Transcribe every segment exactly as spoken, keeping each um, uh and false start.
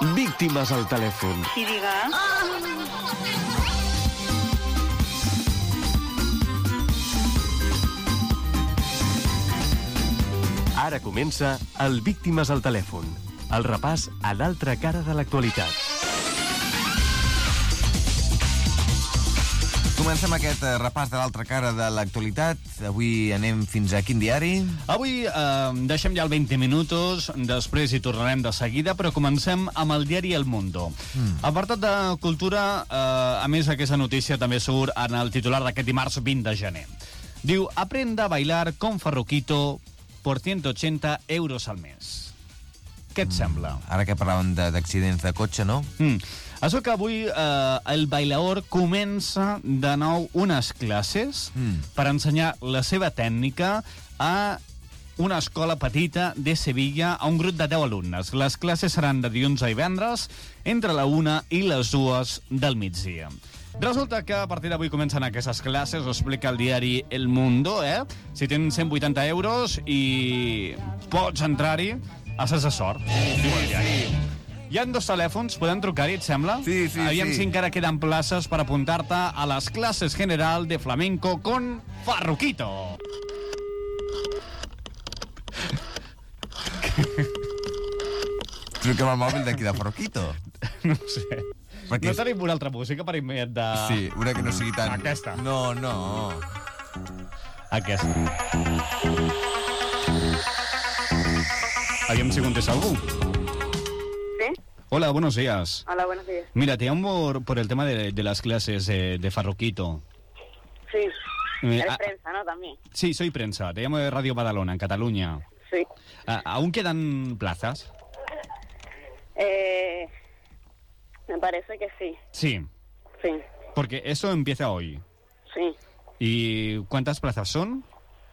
Víctimes al telèfon. Sí, diga. Ara comença el Víctimes al telèfon, el repàs a l'altra cara de l'actualitat. Comencem aquest eh, repàs de l'altra cara de l'actualitat. Avui anem fins a quin diari? Avui eh, deixem ja el vint minuts, després hi tornarem de seguida, però comencem amb el diari El Mundo. Mm. Apartat de cultura, eh, a més aquesta notícia també surt en el titular d'aquest dimarts vint de gener. Diu, aprenda a bailar con Farruquito por ciento ochenta euros al mes. Què et mm. sembla? Ara que parlàvem d'accidents de cotxe, no? Mm. Això que avui eh, el bailaor comença de nou unes classes mm. per ensenyar la seva tècnica a una escola petita de Sevilla a un grup de deu alumnes. Les classes seran de dilluns a divendres entre la una i les dues del migdia. Resulta que a partir d'avui comencen aquestes classes, ho explica el diari El Mundo, eh? Si tens cent vuitanta euros i pots entrar-hi, has de sort. Diu el diari. Hi ha dos telèfons, podem trucar-hi, et sembla? Sí, sí, Aviam sí. si encara queden places per apuntar-te a les classes general de flamenco con Farruquito. Truquem al mòbil d'aquí de Farruquito. No sé. Perquè No tenim una altra música per immediat de... Sí, una que no sigui tan... Aquesta. No, no. Aquesta. Aviam si contesta algú. ¿Sí? Hola, buenos días. Hola, buenos días. Mira, te llamo por, por el tema de, de las clases eh, de Farruquito. Sí. Eh, Eres ah, prensa, ¿no? También. Sí, soy prensa. Te llamo de Radio Badalona, en Cataluña. Sí. Ah, ¿Aún quedan plazas? Eh, me parece que sí. Sí, Sí. porque eso empieza hoy. Sí. ¿Y cuántas plazas son?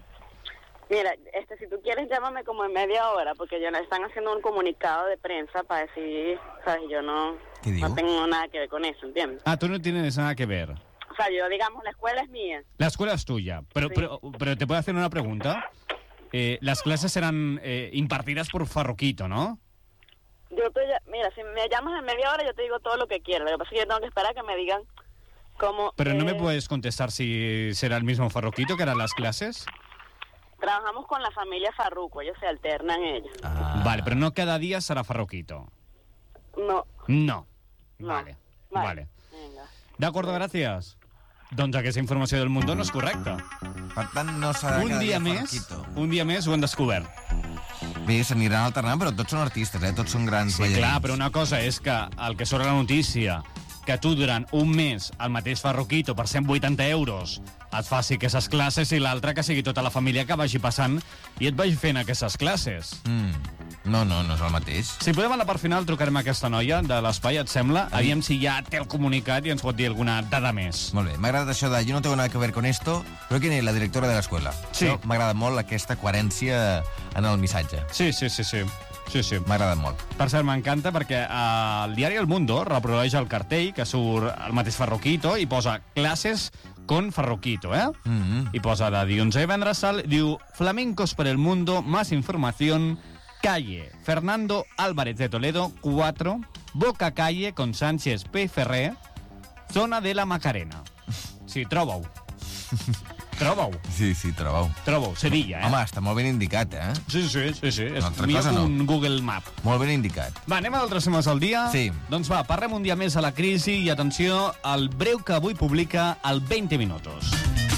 Mira, este, si tú quieres, llámame como en media hora, porque ya están haciendo un comunicado de prensa para decir, ¿sabes? Yo no, ¿Qué digo? no tengo nada que ver con eso, ¿entiendes? Ah, tú no tienes nada que ver. O sea, yo, digamos, la escuela es mía. La escuela es tuya, pero, Sí. pero, pero te puedo hacer una pregunta. Eh, las clases serán eh, impartidas por Farruquito, ¿no? Yo te, ll- mira, si me llamas en media hora, yo te digo todo lo que quieras. Lo que pasa es que yo tengo que esperar a que me digan cómo... Pero no me eh, puedes contestar si será el mismo Farruquito que hará las clases. Trabajamos con la familia Farruco, ellos se alternan ellos. Ah. Vale, pero no cada día será Farruquito. No. No. No. Vale, Vale. vale. Venga. D'acord, gràcies. Doncs aquesta informació del Mundo no és correcta. Per tant, no serà Un cada dia més, Farruquito. un dia més ho hem descobert. Bé, s'aniran alternant, però tots són artistes, eh? Tots són grans Sí, ballarins. clar, però una cosa és que el que surt a la notícia, que tu durant un mes el mateix Farruquito per cent vuitanta euros et faci aquestes classes, i l'altre que sigui tota la família que vagi passant i et vagi fent aquestes classes. Mm. No, no, no és el mateix. Si podem a la part final trucarem a aquesta noia de l'espai, et sembla? Aviam si ja té el comunicat i ens pot dir alguna dada més. Molt bé, m'ha agradat això de yo no tengo nada que ver con esto, però quién es la directora de l'escola. Sí. Això m'agrada molt, aquesta coherència en el missatge. Sí, sí, sí, sí. Sí, sí. M'ha agradat molt. Per cert, m'encanta perquè eh, el diari El Mundo reprodueix el cartell que surt el mateix Farruquito i posa classes con Farruquito, eh? Mm-hmm. I posa de dilluns a divendres, sal, diu Flamencos per el Mundo, más información, calle Fernando Álvarez de Toledo, cuatro, Boca Calle con Sánchez P. Ferrer, zona de la Macarena. Sí, troba-ho. Troba-ho. Sí, sí, trobeu. Troba-ho, Sevilla, eh? Home, està molt ben indicat, eh? Sí, sí, sí, sí. És Altra millor cosa que no. un Google Map. Molt ben indicat. Va, anem a d'altres temes del dia? Sí. Doncs va, parlem un dia més a la crisi i atenció al breu que avui publica el veinte minutos.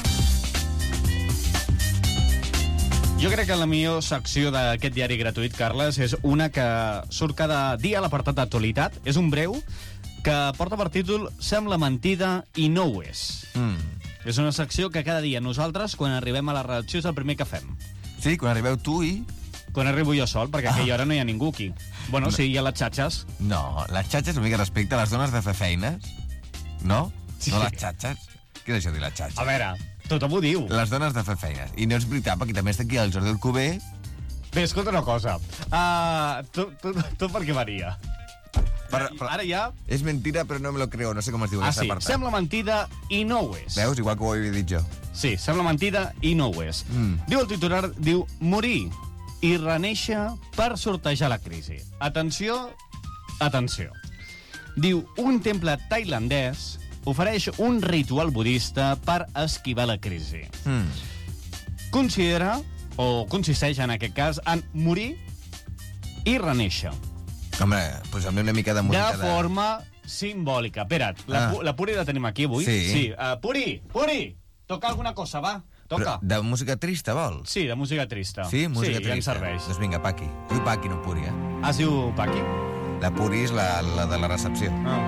Jo crec que la millor secció d'aquest diari gratuït, Carles, és una que surt cada dia a l'apartat d'actualitat. És un breu que porta per títol Sembla mentida i no ho és. Mm. És una secció que cada dia nosaltres, quan arribem a la redacció, és el primer que fem. Sí, quan arribeu tu i... Quan arribo jo sol, perquè a aquella hora no hi ha ningú aquí. Bueno, sí, hi ha les xatxes. No, les xatxes una mica respecte a les dones de fer feines. No? Sí. No les xatxes? Què és això de les xatxes? A veure, tothom ho diu. Les dones de fer feines. I no és veritat, perquè també està aquí el Jordi Alcover. Bé, escolta una cosa. Uh, tot, tot, tot per què varia? Per, per, Ara ja... És mentira, però no me lo creo. No sé com es diu Ah, aquesta sí, apartat. sembla mentida i no ho és. Veus? Igual que ho havia dit jo. Sí, sembla mentida i no ho és. Mm. Diu el titular, diu, morir i renéixer per sortejar la crisi. Atenció Atenció. Diu, un temple tailandès ofereix un ritual budista per esquivar la crisi. Mm. Considera, o consisteix en aquest cas, en morir i renéixer. Home, doncs amb una mica de música De forma simbòlica. Espera't, la, Ah. la Puri la tenim aquí avui? Sí. sí. Uh, Puri, Puri, toca alguna cosa, va. Toca. Però de música trista, vols? Sí, de música trista. Sí, música sí, trista. ja ens serveix. Doncs vinga, Paqui. Es diu Paqui, no Puri, eh? Es diu Paqui? La Puri és la, la de la recepció. Ah.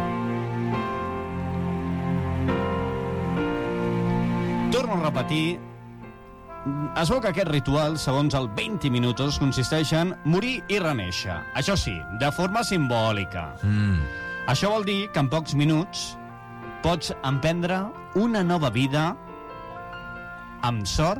Torno a repetir. Es veu que aquest ritual, segons el vint minuts, consisteix en morir i renéixer. Això sí, de forma simbòlica. Mm. Això vol dir que en pocs minuts pots emprendre una nova vida amb sort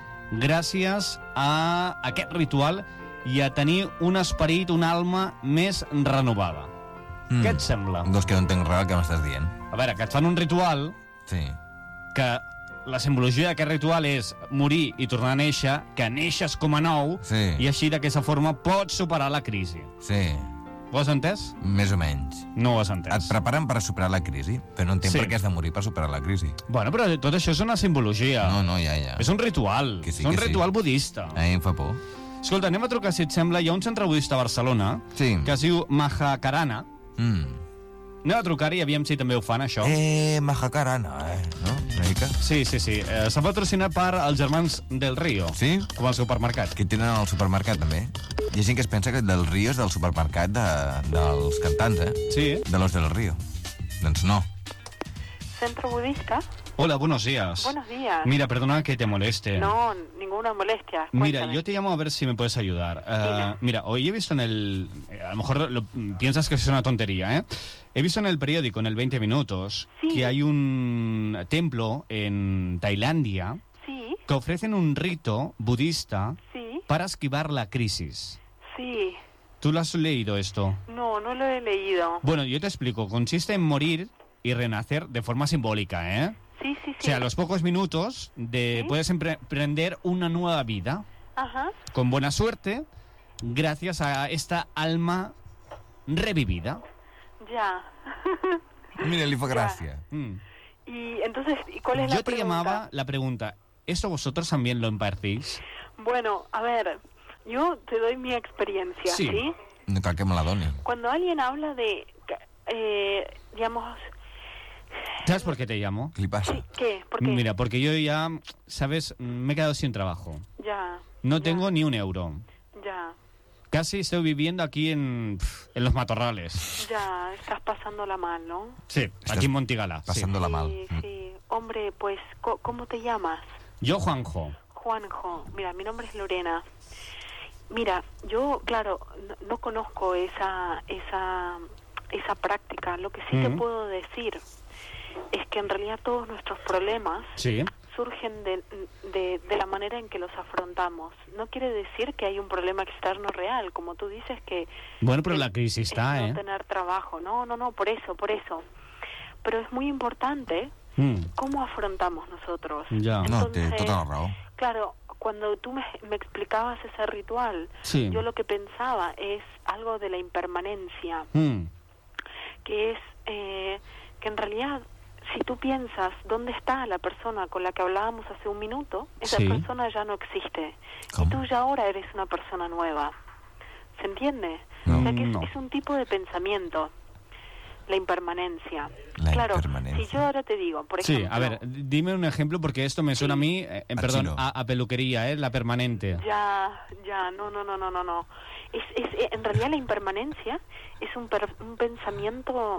gràcies a aquest ritual i a tenir un esperit, una alma més renovada. Mm. Què et sembla? Doncs que no entenc res el que m'estàs dient. A veure, que et fan un ritual Sí. que la simbologia d'aquest ritual és morir i tornar a néixer, que neixes com a nou, Sí. i així d'aquesta forma pots superar la crisi. Sí, Ho has entès? més o menys. No ho has entès. Et preparen per superar la crisi, però no entenc Sí. per què has de morir per superar la crisi. Bueno, però tot això és una simbologia. No, no, ja, ja. És un ritual. Que sí, és un que sí. ritual budista. A mi em fa por. Escolta, anem a trucar, si et sembla. Hi ha un centre budista a Barcelona Sí. que es diu Mahakarana. Mm. Anem a trucar-hi i aviam si també ho fan, això. Eh, Mahakarana, eh? No? Una mica? Sí, sí, sí. Eh, S'ha patrocinat per els germans del Río. Sí? Com al supermercat. Que tenen al supermercat, també. Hi ha gent que es pensa que del Río és del supermercat de, dels cantants, eh? Sí. De los del Río. Doncs no. ¿Centro budista? Hola, buenos días. Buenos días. Mira, perdona que te moleste. No, ninguna molestia. Mira, Cuéntame. yo te llamo a ver si me puedes ayudar. Eh, Dime. mira, hoy he visto en el... eh, A lo mejor lo- piensas que es una tontería, ¿eh? He visto en el periódico, en el veinte minutos, Sí. que hay un templo en Tailandia Sí, que ofrecen un rito budista sí, para esquivar la crisis. sí. ¿Tú lo has leído esto? No, no lo he leído. Bueno, yo te explico. Consiste en morir y renacer de forma simbólica, ¿eh? Sí, sí, sí. O sea, a los pocos minutos de, Sí. puedes emprender una nueva vida. Ajá, Con buena suerte, gracias a esta alma revivida. ya. Mira, li fa gràcia. Mm. Y entonces, ¿y cuál es la Yo te pregunta? llamaba la pregunta, ¿esto vosotros también lo impartís? Bueno, a ver, yo te doy mi experiencia, Sí. ¿sí? No cal que me la doni. Cuando alguien habla de, eh, digamos, ¿Sabes por qué te llamo? Què li passa? sí, ¿qué? ¿Por qué? Mira, porque yo ya, ¿sabes? Me he quedado sin trabajo. Ya. No ya, tengo ni un euro. Ya, Casi estoy viviendo aquí en, en los matorrales. ya, estás pasándola mal, ¿no? Sí, aquí en Montigala. sí. Pasándola mal. Sí, Mm. sí. Hombre, pues, co- ¿cómo te llamas? Yo, Juanjo. Juanjo, mira, mi nombre es Lorena. Mira, yo, claro, no, no conozco esa, esa, esa práctica. Lo que sí te Ujú. puedo decir es que en realidad todos nuestros problemas Sí. surgen de, de, de la manera en que los afrontamos. No quiere decir que hay un problema externo real, como tú dices que... Bueno, pero es- la crisis es está, no ¿eh? tener trabajo. No, no, no, por eso, por eso. Pero es muy importante Mm. cómo afrontamos nosotros. Ya. No, té Entonces, tota la raó. Claro, cuando tú me, me explicabas ese ritual, Sí. yo lo que pensaba es algo de la impermanencia, Mm. que es eh, que en realidad, si tú piensas dónde está la persona con la que hablábamos hace un minuto, esa Sí. persona ya no existe. ¿Cómo? Y tú ya ahora eres una persona nueva. ¿Se entiende? No. O sea que es, No. es un tipo de pensamiento, la impermanencia. La claro, impermanencia. si yo ahora te digo, por Sí, ejemplo... a ver, dime un ejemplo porque esto me suena a mí, eh, A perdón, chino. a, a peluquería, ¿eh? La permanente. Ya, ya, no, no, no, no, no, no. Es, es, eh, en realidad la impermanencia es un, per- un pensamiento,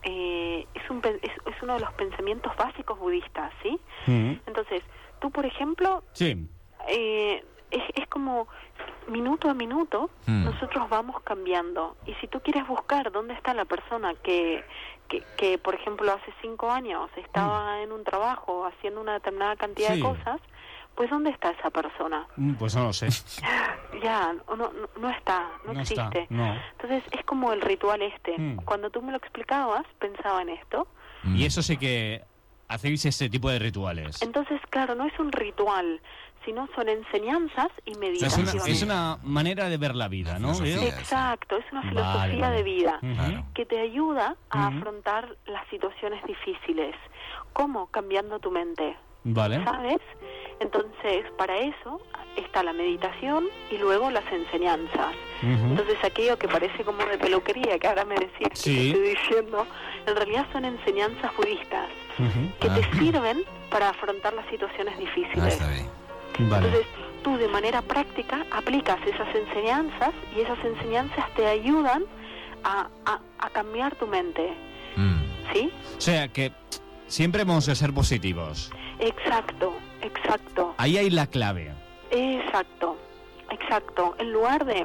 eh, es, un, pe- es, es uno de los pensamientos básicos budistas, ¿sí? Mm. Entonces, tú, por ejemplo, Sí. eh, es, es como minuto a minuto Mm. nosotros vamos cambiando. Y si tú quieres buscar dónde está la persona que, que, que por ejemplo, hace cinco años estaba en un trabajo haciendo una determinada cantidad Sí. de cosas, pues ¿dónde está esa persona? Mm, Pues no lo sé. Ya, no, no, no está, no, No está, existe. no. Entonces es como el ritual este. Mm. Cuando tú me lo explicabas, pensaba en esto. Mm. Y eso sí que hacéis este tipo de rituales? Entonces, claro, no es un ritual, sino son enseñanzas y O sea, es, meditaciones. una, es una manera de ver la vida, ¿no? Filosofía. Exacto, es una Vale, filosofía vale. de vida Ujú. Claro. que te ayuda a Ujú. afrontar las situaciones difíciles. ¿Cómo? Cambiando tu mente, Vale. ¿sabes? Entonces, para eso está la meditación y luego las enseñanzas. Ujú. Entonces, aquello que parece como de peluquería, que ahora me decías que Sí. te estoy diciendo, en realidad son enseñanzas budistas Ujú. que Ah. te sirven para afrontar las situaciones Ah, difíciles. està bé. Vale. Entonces, tú de manera práctica aplicas esas enseñanzas y esas enseñanzas te ayudan a, a, a cambiar tu mente, Mm. ¿sí? O sea, que siempre hemos de ser positivos. Exacto, exacto, Ahí hay la clave. exacto, exacto. En lugar de...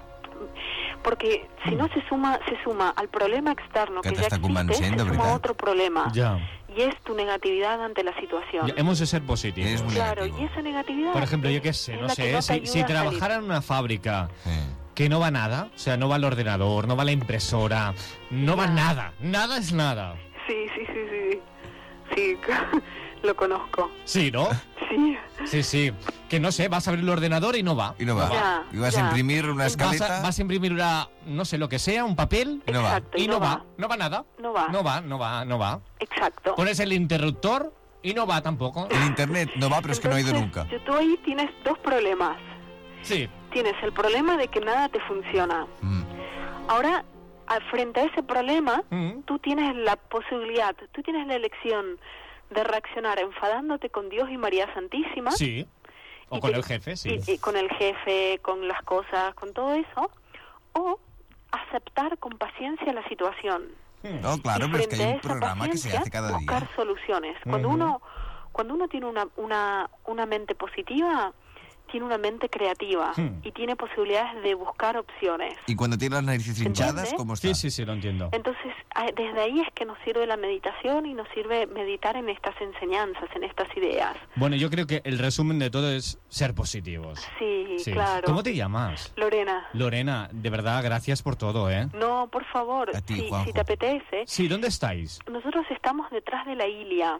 Porque si no se suma se suma al problema externo Que que, te ya está existe, convenciendo, se suma ¿verdad? otro problema. Ya. Y es tu negatividad ante la situación. Ya, hemos de ser positivos. Es muy Claro, negativo. y esa negatividad... Por ejemplo, yo es- qué sé, es no la que sé, no te si, ayuda si a salir. trabajara en una fábrica Sí. que no va nada, o sea, no va el ordenador, no va la impresora, no va Ya. nada, nada es nada. Sí, sí, sí, sí. Sí, lo conozco. Sí, ¿no? Sí. Sí, sí. Que no sé, vas a abrir el ordenador y no va. I no va. Ja, I vas ja. a imprimir una Vas escaleta... a, vas a imprimir una, no sé, lo que sea, un papel, Y no va. Exacto, y no va, no va nada. No va. No va, no va, no va. Exacto. Pones el interruptor y no va tampoco. El internet no va, pero es que no ha ido Entonces, nunca. Tú ahí tienes dos problemas. Sí. Tienes el problema de que nada te funciona. Mm. Ahora, al frente a ese problema, Mm. tú tienes la posibilidad, tú tienes la elección de reaccionar enfadándote con Dios y María Santísima. Sí. O y con te- el jefe, sí. Y, y con el jefe, con las cosas, con todo eso. O aceptar con paciencia la situación. No, claro, y pero es que frente hay a un esa programa que se paciencia, hace cada buscar día. soluciones. Cuando Ujú. uno cuando uno tiene una, una, una mente positiva, tiene una mente creativa Hmm. y tiene posibilidades de buscar opciones. Y cuando tiene las narices hinchadas, ¿Entiende? ¿cómo está? Sí, sí, sí, lo entiendo. Entonces, a- desde ahí es que nos sirve la meditación y nos sirve meditar en estas enseñanzas, en estas ideas. Bueno, yo creo que el resumen de todo es ser positivos. Sí, Sí. claro. ¿Cómo te llamas? Lorena. Lorena, de verdad, gracias por todo, ¿eh? No, por favor, A ti, si, Juanjo. si te apetece, Sí, ¿dónde estáis? nosotros estamos detrás de la Ilia.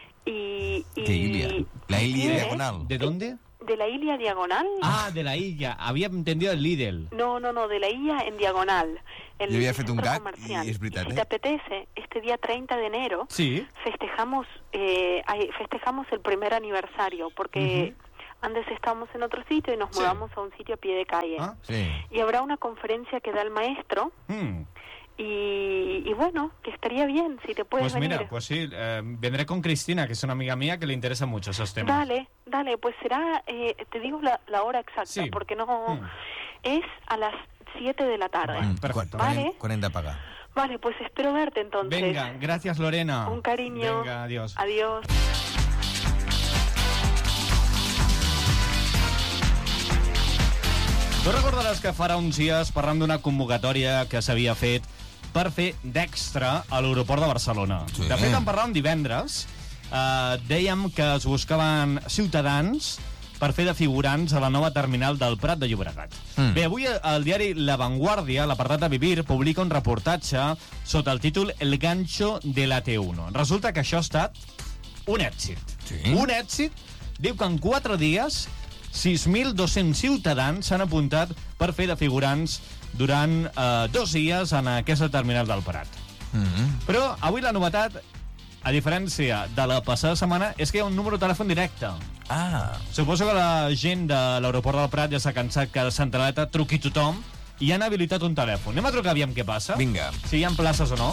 Y, y ¿Qué Ilia? La si Ilia quieres, diagonal. ¿De dónde? ¿De la Ilia diagonal? Ah, de la Illa. Había entendido el Lidl. No, no, no, de la Ilia en diagonal. El, Jo havia el fet un centro gag comercial. i és veritat, si eh? te apetece, este día treinta de enero Sí. festejamos eh, ay, festejamos el primer aniversario, porque antes estábamos en otro sitio y nos Sí. mudamos a un sitio a pie de calle. Ah. Sí. Y habrá una conferencia que da el maestro Mm. y, y bueno, que estaría bien si te puedes Pues venir. mira, pues sí, eh, vendré con Cristina, que es una amiga mía que le interesa mucho esos temas. Dale, dale, pues será, eh, te digo la, la hora exacta, Sí. porque no... Mm. Es a las siete de la tarde. Bueno. Mm, Perfecto. Quan, Vale. quan, hem, quan hem de pagar? Vale, pues espero verte entonces. Venga, gracias Lorena. Un cariño. Venga, adiós. Adiós. Tu recordaràs que farà uns dies parlant d'una convocatòria que s'havia fet per fer d'extra a l'aeroport de Barcelona. Sí. De fet, en parlàvem divendres. Eh, dèiem que es buscaven ciutadans per fer de figurants a la nova terminal del Prat de Llobregat. Mm. Bé, avui el diari La Vanguardia, a l'apartat de Vivir, publica un reportatge sota el títol El gancho de la T uno. Resulta que això ha estat un èxit. Sí. Un èxit. Diu que en quatre dies sis mil dos-cents ciutadans s'han apuntat per fer de figurants durant eh, dos dies en aquesta terminal del Prat. Mm. Però avui la novetat, a diferència de la passada setmana, és que hi ha un número de telèfon directe. Ah, Suposo que la gent de l'aeroport del Prat ja s'ha cansat que a Centraleta truqui tothom i han habilitat un telèfon. Anem a trucar, aviam què passa. vinga. Si hi ha places o no.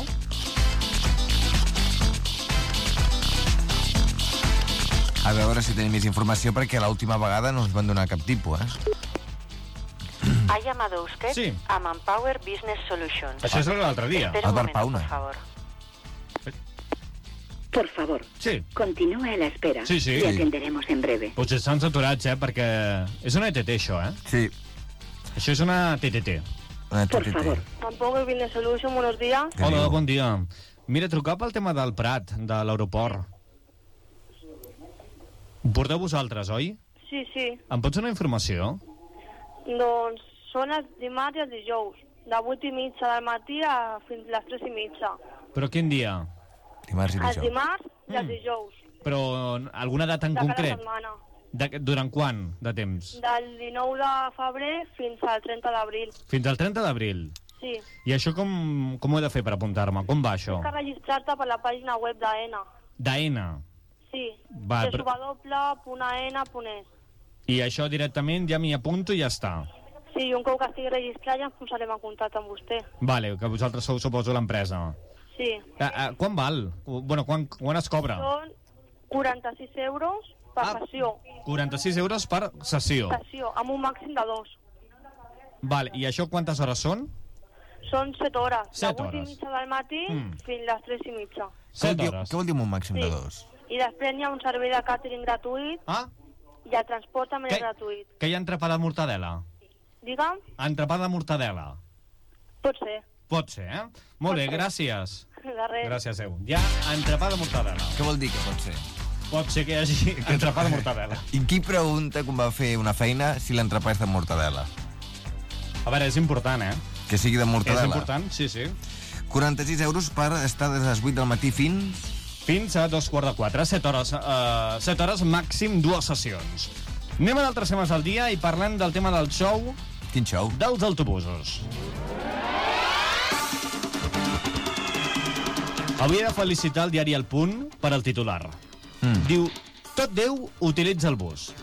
A veure si tenim més informació, perquè l'última vegada no ens van donar cap tipus, eh? Ha llamado usted Sí. a Manpower Business Solutions. Això és l'altre dia. Espera un Albert momento, Pauna. por favor. Por favor, Sí. continúe a la espera. Sí, sí. Le atenderemos en breve. Potser estan saturats, eh? Perquè és una E T T, això, eh? Sí. Això és una T T T. Una Por T T T. favor. Manpower Business Solution, buenos días. Què Hola, diu? bon dia. Mira, trucar pel tema del Prat, de l'aeroport. Ho porteu vosaltres, oi? Sí, sí. Em pots donar informació? Doncs són els dimarts i els dijous, de vuit i mitja del matí a fins les tres i mitja. Però quin dia? Dimarts i Els dijous. dimarts i els dijous. Però alguna data en De cada concret? setmana. De, durant quant de temps? Del dinou de febrer fins al trenta d'abril. Fins al trenta d'abril. Sí. I això com, com ho he de fer per apuntar-me? Com va això? Tens que registrar-te per la pàgina web d'AENA. D'AENA. Sí. Va, però- w w w punt a e n a punt e s. I això directament ja m'hi apunto i ja està. Sí, un cop que estigui registrat ja ens posarem en contacte amb vostè. Vale, que vosaltres sou, suposo, l'empresa. Sí. Eh, eh, quan val? Bueno, quan, quan es cobra? Són quaranta-sis euros per Ah. sessió. quaranta-sis euros per sessió. Sessió, amb un màxim de dos. Vale, i això quantes hores són? Són set hores. Set de vuit hores. i mitja del matí Mm. fins les tres i mitja. Què vol set dir, hores. què vol dir amb un màxim Sí. de dos? I després hi ha un servei de càtering gratuït Ah, i el transport també que, és gratuït. que hi ha entrepà de mortadela? Digue'm, Entrepà de mortadela. pot ser. Pot ser, eh? Molt bé, Pot ser. gràcies. De res. Gràcies, Déu. Hi ha entrepà de mortadela. Què vol dir que pot ser? Pot ser que hi hagi entrepà de mortadela. I qui pregunta quan va fer una feina si l'entrepà és de mortadela? A veure, és important, eh? Que sigui de mortadela. És important, sí, sí. quaranta-sis euros per estar des de les vuit del matí fins... Fins a dos quarts de quatre, set hores, uh, set hores màxim, dues sessions. Anem a d'altres temes del dia i parlem del tema del show Quin show? dels autobusos. Avui he de felicitar el diari El Punt per al titular. Mm. Diu, tot Déu utilitza el bus.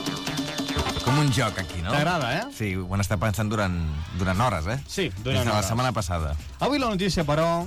Com un joc aquí, no? T'agrada, eh? Sí, ho han estat pensant durant, durant hores, eh? Sí, Des durant de la hores. setmana passada. Avui la notícia, però,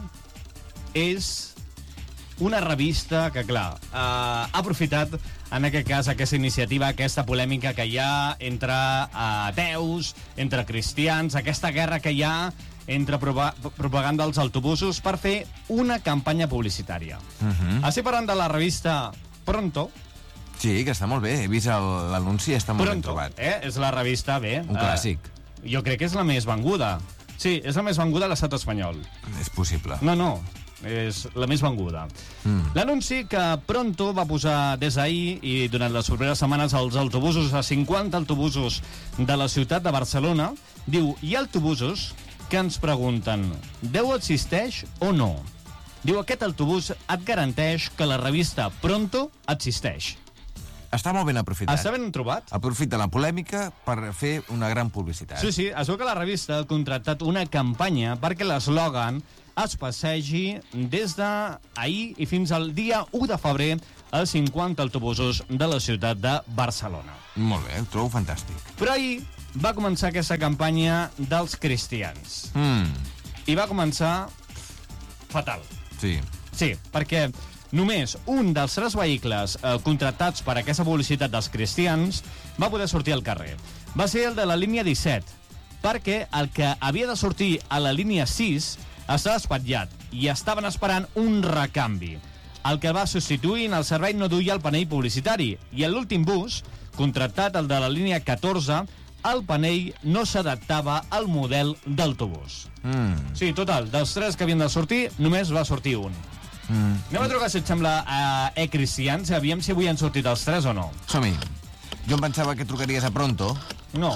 és una revista que, clar, eh, ha aprofitat, en aquest cas, aquesta iniciativa, aquesta polèmica que hi ha entre ateus, entre cristians, aquesta guerra que hi ha entre prova- propaganda als autobusos per fer una campanya publicitària. Uh -huh. Estic parlant de la revista Pronto. Sí, que està molt bé. He vist el- l'anunci i està molt ben Pronto, trobat. eh? És la revista, bé... Un clàssic. Eh, jo crec que és la més venguda. Sí, és la més venguda a l'estat espanyol. És possible. No, no, és la més venguda. Mm. L'anunci que Pronto va posar des d'ahir i durant les properes setmanes als autobusos, a cinquanta autobusos de la ciutat de Barcelona, diu, hi ha autobusos que ens pregunten, Déu existeix o no? Diu, aquest autobús et garanteix que la revista Pronto existeix. Està molt ben aprofitat. Està ben trobat? Aprofita la polèmica per fer una gran publicitat. Sí, sí, es veu que la revista ha contractat una campanya perquè l'eslògan es passegi des d'ahir i fins al dia u de febrer als cinquanta autobusos de la ciutat de Barcelona. Molt bé, ho trobo fantàstic. Però ahir va començar aquesta campanya dels cristians. Mm. I va començar fatal. Sí. Sí, perquè només un dels tres vehicles eh, contractats per aquesta publicitat dels cristians va poder sortir al carrer. Va ser el de la línia disset, perquè el que havia de sortir a la línia sis estava espatllat i estaven esperant un recanvi. El que va substituir en el servei no duia el panell publicitari i en l'últim bus, contractat el de la línia catorze, el panell no s'adaptava al model d'autobús. Mm. Sí, total, dels tres que havien de sortir, només va sortir un. Mm. Anem a trucar, si et sembla, a E-Cristians, aviam si avui han sortit els tres o no. Som-hi. Jo em pensava que trucaries a Pronto. No.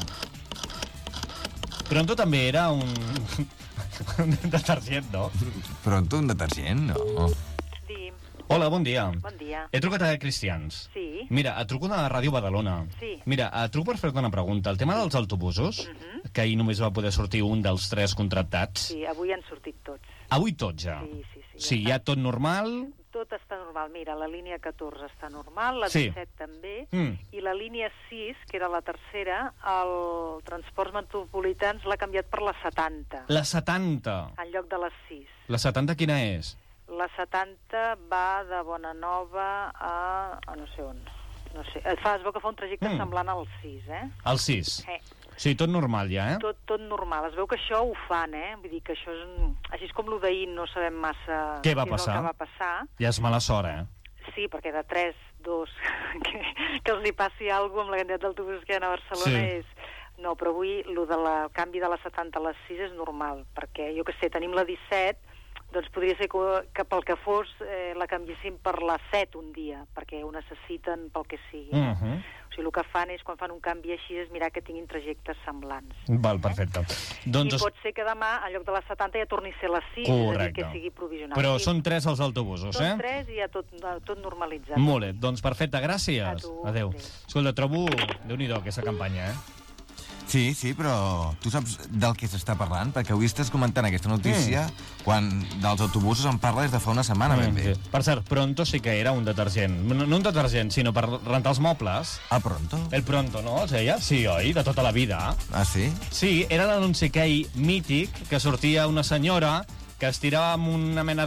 Pronto també era un... un detergent, no? Pronto, un detergent? No. Sí, Hola, bon dia. bon dia. He trucat a E-Cristians. Sí. Mira, et truco de Ràdio Badalona. Sí. Mira, et truco per fer-te una pregunta. El tema dels autobusos, uh -huh. que ahir només va poder sortir un dels tres contractats, Sí, avui han sortit tots. avui tots ja. Sí, sí, sí. Sí, ja ja tot normal. Tot està normal. Mira, la línia catorze està normal, la Sí. disset també, Mm. i la línia sis, que era la tercera, el Transports Metropolitans l'ha canviat per la setanta, La setanta. en lloc de les sis. La setanta quina és? La setanta va de Bonanova a... a no sé on. No sé. Eh, Fa, es veu que fa un trajecte Mm. mm. semblant al sis, eh? El sis. Eh. Sí, tot normal ja, eh? Tot, tot normal. Es veu que això ho fan, eh? Vull dir que això és... un- Així és com lo d'ahir, no sabem massa Què va és passar? el que va passar. Ja és mala sort, eh? Sí, perquè de tres, dos, que, que els hi passi alguna cosa amb la quantitat d'autobusos que hi ha a Barcelona Sí. és... No, però avui lo de la el canvi de la setanta a les sis és normal, perquè, jo que sé, tenim la disset, doncs podria ser que, que pel que fos eh, la canviessin per la set un dia, perquè ho necessiten pel que sigui. Uh -huh. O sigui, el que fan és, quan fan un canvi així, és mirar que tinguin trajectes semblants. Val, perfecte. Eh? Doncs... I pot ser que demà, en lloc de les setanta, ja torni a ser les sis, Correcte. és a dir, que sigui provisional. Però sí, són tres els autobusos, eh? Són tres i ja tot, tot normalitzat. Molt bé, doncs perfecte, gràcies. A tu. Adéu. Adéu. Escolta, trobo... Déu-n'hi-do, aquesta campanya, eh? Sí, sí, però tu saps del que s'està parlant? Perquè avui estàs comentant aquesta notícia mm. quan dels autobusos en parles de fa una setmana, ben bé. Sí. Per cert, Pronto sí que era un detergent. No, no un detergent, sinó per rentar els mobles. Ah, Pronto? El Pronto, no? Es deia? Sí, oi? De tota la vida. Ah, sí? Sí, era l'anunci aquell mític que sortia una senyora que es tirava amb una mena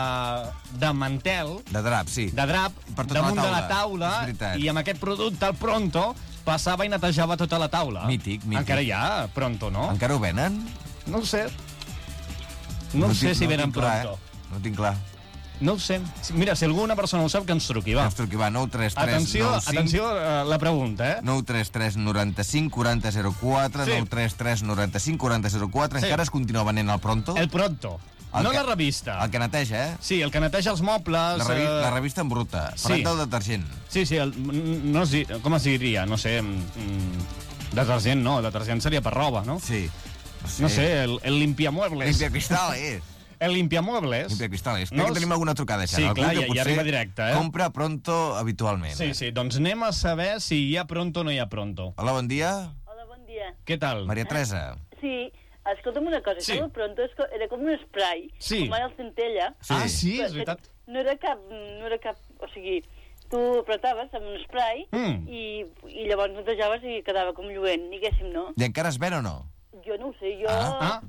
de, de mantel, De drap, sí. de drap, Per tota damunt la de la taula. taula, És veritat. i amb aquest producte, el Pronto, passava i netejava tota la taula. Mític, mític. Encara hi ha Pronto, no? Encara ho venen? No ho sé. No, no sé tinc- si no venen tinc clar, Pronto. Eh? No ho tinc clar. No ho sé. Mira, si alguna persona ho sap, que ens truqui, va. Ens truqui, va, nou tres tres Atenció, nou cinc atenció a la pregunta, eh? nou tres tres noranta-cinc quaranta zero quatre, Sí. nou tres tres noranta-cinc quaranta zero quatre. Sí. Encara es continua venent el Pronto? El Pronto. El No que- la revista. El que neteja, eh? Sí, el que neteja els mobles... La, revi eh, la revista en bruta. sí. Parlant del detergent. Sí, sí, el, no es, di- com es diria? No sé... Mm, detergent no, detergent seria per roba, no? Sí. No sé, el, el limpiamuebles. Limpia cristal, eh? El limpiamuebles. Limpia cristal, és. No, No, que tenim alguna trucada, sí, Algú clar, que ja- ja potser arriba directe, eh? compra Pronto habitualment. Sí, sí, doncs anem a saber si hi ha Pronto o no hi ha Pronto. Hola, bon dia. Hola, bon dia. Què tal? Maria Teresa. Sí, escolta'm una cosa, Sí. sí. Pronto és co- era com un spray, Sí. com ara el Centella. Sí. Ah, sí, és Però veritat. No era cap, no era cap, o sigui, tu apretaves amb un spray Mm. i, i llavors netejaves i quedava com lluent, diguéssim, no? I encara es ven o no? Jo no ho sé, jo... Ah.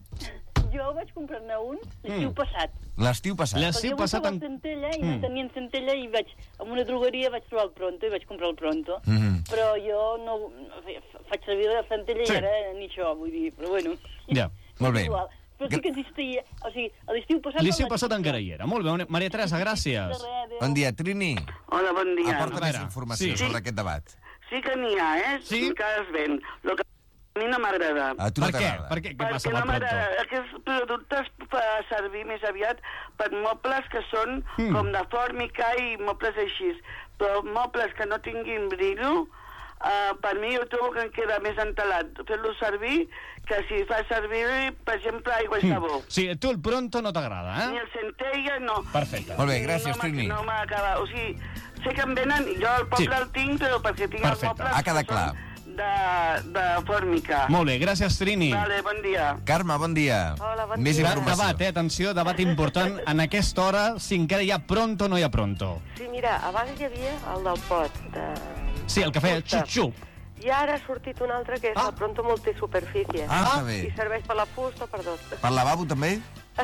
Jo vaig comprar-ne un l'estiu Mm. passat. L'estiu passat. Les- Perquè L'estiu jo passat buscava en- el Centella i Mm. no tenien Centella i vaig, en una drogueria vaig trobar el Pronto i vaig comprar el Pronto. Mhm. Però jo no, no sé, faig servir el Centella Sí. i ara ni això, vull dir, però bueno. Ja. Molt bé. És igual. Però sí que existia, o sigui, a l'estiu passat... L'estiu el vaig passat comprar. encara hi era. Molt bé, Maria Teresa, gràcies. De res, adéu. Bon dia, Trini. Hola, bon dia. Aporta A més veure, informació sí. sobre aquest debat. Sí que n'hi ha, eh? Sí? Encara es ven. Lo que a mi no m'agrada. A tu Per no què? t'agrada? Per què? Què passa Perquè amb no el Pronto? m'agrada. Aquests productes fa servir més aviat per mobles que són Mm. com de fòrmica i mobles així. Però mobles que no tinguin brillo, uh, per mi jo trobo que em queda més entelat fer-lo servir que si fa servir, per exemple, aigua i sabó. Sí, tu el Pronto no t'agrada, Ni eh? el Centella, no. Perfecte. Molt bé, gràcies, no m'ha- Trini. No m'acaba. O sigui, sé que em venen, jo al poble Sí. el tinc, però perquè tinc Perfecte. els mobles Ha quedat que clar. són de, de fòrmica. Molt bé, gràcies, Trini. Vale, bon dia. Carme, bon dia. Hola, bon Més dia. Debat, informació. debat, eh? Atenció, debat important en aquesta hora, si encara hi ha Pronto o no hi ha Pronto. Sí, mira, abans hi havia el del pot, de... Sí, el que feia fusta. xup-xup. I ara ha sortit un altre que és Ah. el Pronto multisuperfície. Ah, està I bé. serveix per la fusta o per tot. Per lavabo també?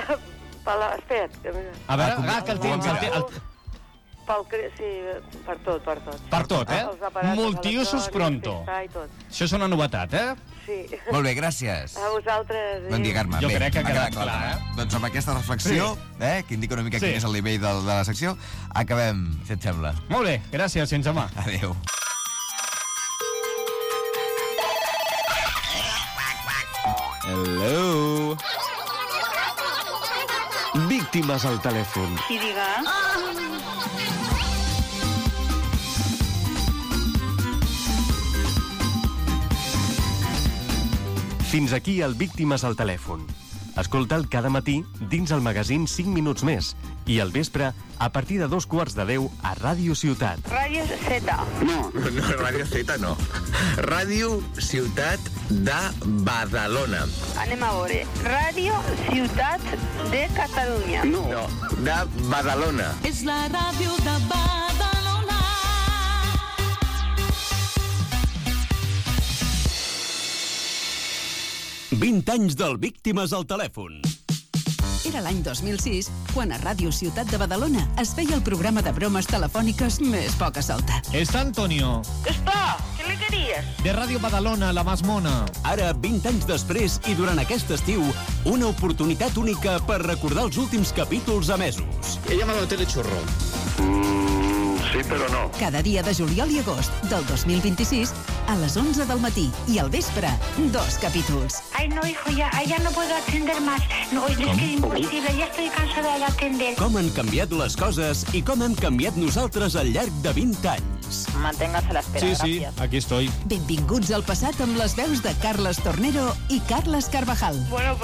per la... Espera't. Que... A veure, Ah, ah, que el tens... El, te- el, Pel... cre- Sí, per tot, per tot. per tot, eh? Els aparates Multiusos electrònics, Pronto. cristal i tot. Això és una novetat, eh? Sí. Molt bé, gràcies. A vosaltres. Bon dia, Carme. Jo Bé, crec que ha ha quedat quedat clar, eh? Doncs amb aquesta reflexió, eh, que indica una mica Sí. quin és el nivell de, de la secció, acabem, si et sembla. Molt bé, gràcies, fins demà. Adéu. Hello. Víctimes al telèfon. Sí, diga. Fins aquí el Víctimes al telèfon. Escolta'l cada matí dins el magazín cinc minuts més i al vespre a partir de dos quarts de deu a Ràdio Ciutat. Ràdio Z. No, no, Ràdio Z no. Ràdio Ciutat de Badalona. Anem a veure. Ràdio Ciutat de Catalunya. No, no de Badalona. És la ràdio de Badalona. vint anys del Víctimes al telèfon. Era l'any dos mil sis, quan a Ràdio Ciutat de Badalona es feia el programa de bromes telefòniques més poca solta. Está Antonio, Està, què li queries? de Radio Badalona, la más mona. Ara, vint anys després i durant aquest estiu, una oportunitat única per recordar els últims capítols emesos. He llamado a Telechurro. Mm, sí, però no. Cada dia de juliol i agost del dos mil vint-i-sis, a les onze del matí i al vespre, dos capítols. Ay, no, hijo, ya, ya no puedo atender más. No, es que es imposible, ya estoy cansada de atender. Com han canviat les coses i com hem canviat nosaltres al llarg de vint anys. Manténgase a l'espera, Sí, sí, gràcies. aquí estoy. Benvinguts al passat amb les veus de Carles Tornero i Carles Carvajal. Bueno,